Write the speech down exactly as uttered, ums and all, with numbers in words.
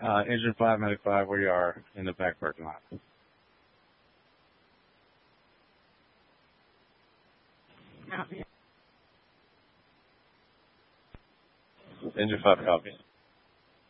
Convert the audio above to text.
Uh, engine five ninety-five, we are in the back parking lot. Engine five, copy.